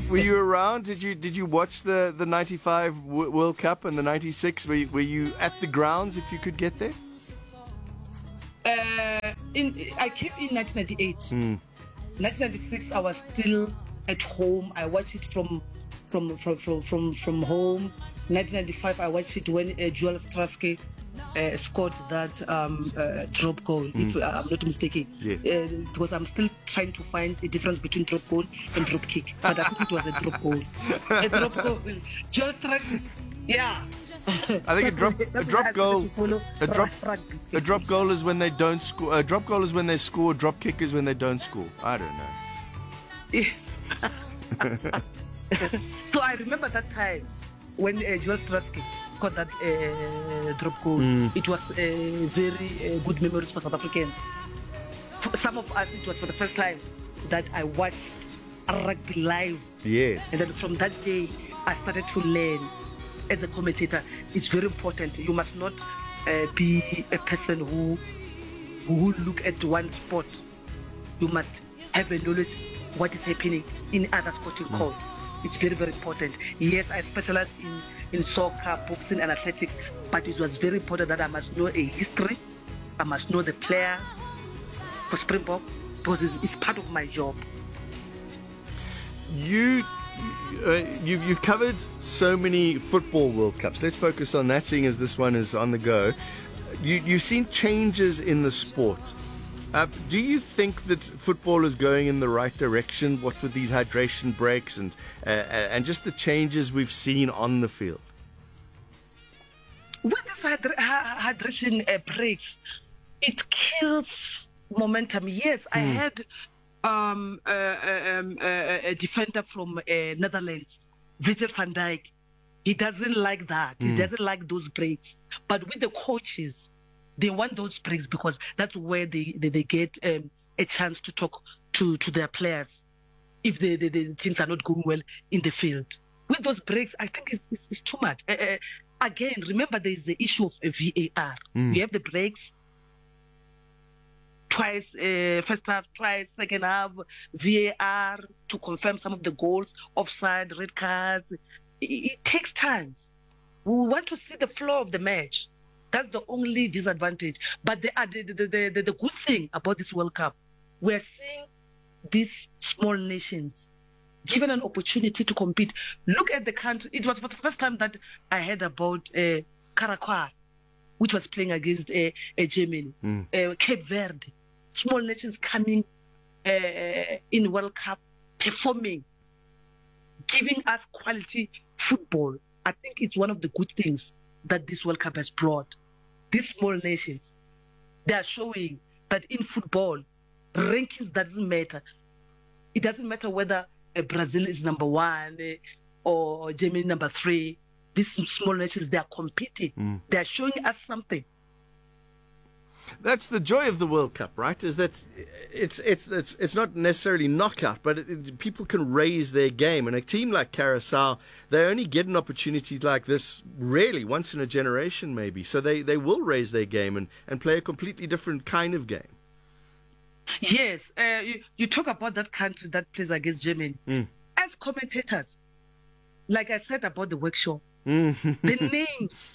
were you around? Did you watch the 95 World Cup and the 96? Were you at the grounds if you could get there? I came in 1998. 1996, I was still at home. I watched it from home. 1995, I watched it when Joel Straske scored that drop goal, if I'm not mistaken. Yes. Because I'm still trying to find a difference between drop goal and drop kick. But I think it was a drop goal. A drop goal. Joel Straske, yeah. I think a drop goal is when they don't score. A drop goal is when they score. Drop kick is when they don't score. I don't know. So I remember that time when Joel Straske scored that drop goal. It was very good memories for South Africans. For some of us, it was for the first time that I watched rugby live. Yes. And then from that day, I started to learn. As a commentator, it's very important. You must not be a person who look at one sport. You must have a knowledge what is happening in other sporting codes. It's very, very important. Yes, I specialize in soccer, boxing, and athletics, but it was very important that I must know a history. I must know the players for Springbok because it's part of my job. You've covered so many football World Cups. Let's focus on that, seeing as this one is on the go. You've seen changes in the sport. Do you think that football is going in the right direction? What with these hydration breaks and just the changes we've seen on the field? With this hydration breaks, it kills momentum. Yes, I had a defender from Netherlands, Virgil van Dijk. He doesn't like that. He doesn't like those breaks. But with the coaches, they want those breaks because that's where they get a chance to talk to their players if the things are not going well in the field. With those breaks, I think it's too much. Again, remember there is the issue of VAR. You have the breaks. Twice, first half, twice, second half, VAR to confirm some of the goals, offside, red cards. It takes time. We want to see the flow of the match. That's the only disadvantage. But the good thing about this World Cup, we're seeing these small nations given an opportunity to compete. Look at the country. It was for the first time that I heard about Karakwa, which was playing against Germany, Cape Verde. Small nations coming in World Cup, performing, giving us quality football. I think it's one of the good things that this World Cup has brought. These small nations, they are showing that in football, rankings doesn't matter. It doesn't matter whether Brazil is number 1 or Germany number 3. These small nations, they are competing. They are showing us something. That's the joy of the World Cup, right? Is that it's not necessarily knockout, but people can raise their game. And a team like Curaçao, they only get an opportunity like this really once in a generation, maybe. So they will raise their game and play a completely different kind of game. Yes, you talk about that country that plays against Germany. As commentators, like I said about the workshop, the names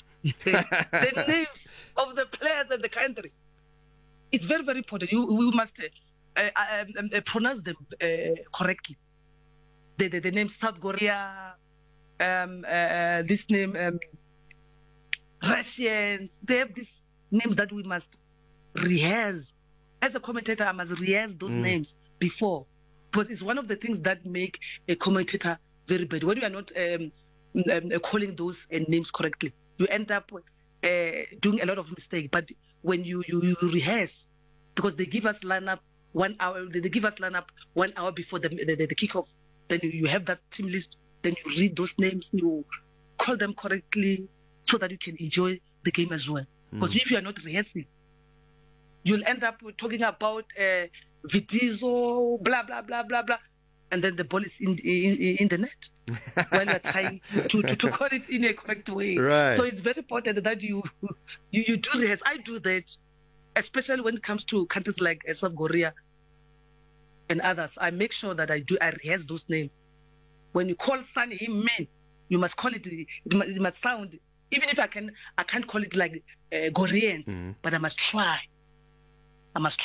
of the players and the country. It's very, very important. We must pronounce them correctly. The name South Korea, this name Russians. They have these names that we must rehearse. As a commentator, I must rehearse those names before, because it's one of the things that make a commentator very bad. When you are not calling those names correctly, you end up doing a lot of mistakes. But when you rehearse, because they give us lineup 1 hour, they give us lineup 1 hour before the kickoff. Then you have that team list. Then you read those names, you call them correctly, so that you can enjoy the game as well. Because if you are not rehearsing, you'll end up talking about Vitizo, blah blah blah blah blah, and then the ball is in the net while you're trying to call it in a correct way. Right. So it's very important that you do rehearse. I do that, especially when it comes to countries like South Korea and others. I make sure that I rehearse those names When you call son him man, you must call it. It must sound. Even if I can't call it like Korean, but I must try. I must